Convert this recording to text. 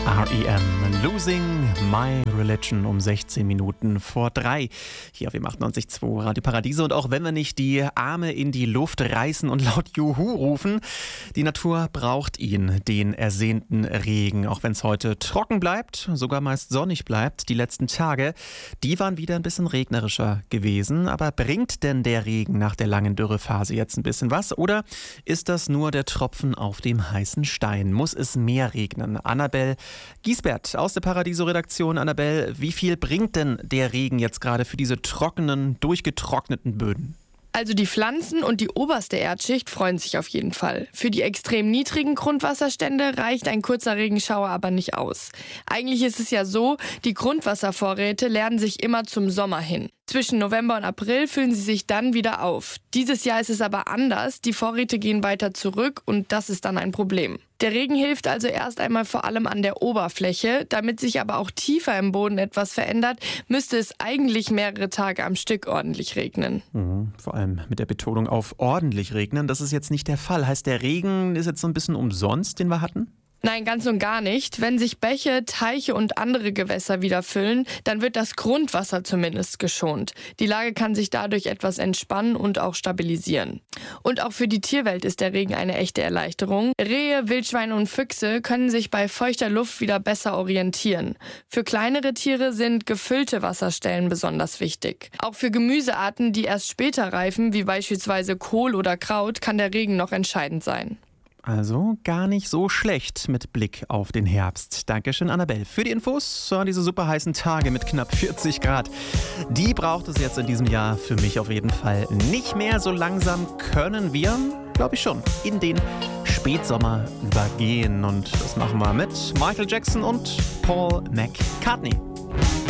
R.E.M. Losing My Religion um 16 Minuten vor 3. Hier auf dem 98.2 Radio Paradiese. Und auch wenn wir nicht die Arme in die Luft reißen und laut Juhu rufen, die Natur braucht ihn, den ersehnten Regen. Auch wenn es heute trocken bleibt, sogar meist sonnig bleibt. Die letzten Tage, die waren wieder ein bisschen regnerischer gewesen. Aber bringt denn der Regen nach der langen Dürrephase jetzt ein bisschen was? Oder ist das nur der Tropfen auf dem heißen Stein? Muss es mehr regnen? Annabelle Giesbert aus der Paradiso-Redaktion. Annabelle, wie viel bringt denn der Regen jetzt gerade für diese trockenen, durchgetrockneten Böden? Also die Pflanzen und die oberste Erdschicht freuen sich auf jeden Fall. Für die extrem niedrigen Grundwasserstände reicht ein kurzer Regenschauer aber nicht aus. Eigentlich ist es ja so, die Grundwasservorräte leeren sich immer zum Sommer hin. Zwischen November und April füllen sie sich dann wieder auf. Dieses Jahr ist es aber anders. Die Vorräte gehen weiter zurück und das ist dann ein Problem. Der Regen hilft also erst einmal vor allem an der Oberfläche. Damit sich aber auch tiefer im Boden etwas verändert, müsste es eigentlich mehrere Tage am Stück ordentlich regnen. Vor allem mit der Betonung auf ordentlich regnen. Das ist jetzt nicht der Fall. Heißt, der Regen ist jetzt so ein bisschen umsonst, den wir hatten? Nein, ganz und gar nicht. Wenn sich Bäche, Teiche und andere Gewässer wieder füllen, dann wird das Grundwasser zumindest geschont. Die Lage kann sich dadurch etwas entspannen und auch stabilisieren. Und auch für die Tierwelt ist der Regen eine echte Erleichterung. Rehe, Wildschweine und Füchse können sich bei feuchter Luft wieder besser orientieren. Für kleinere Tiere sind gefüllte Wasserstellen besonders wichtig. Auch für Gemüsearten, die erst später reifen, wie beispielsweise Kohl oder Kraut, kann der Regen noch entscheidend sein. Also gar nicht so schlecht mit Blick auf den Herbst. Dankeschön, Annabelle, für die Infos an diese super heißen Tage mit knapp 40 Grad. Die braucht es jetzt in diesem Jahr für mich auf jeden Fall nicht mehr. So langsam können wir, glaube ich schon, in den Spätsommer übergehen. Und das machen wir mit Michael Jackson und Paul McCartney.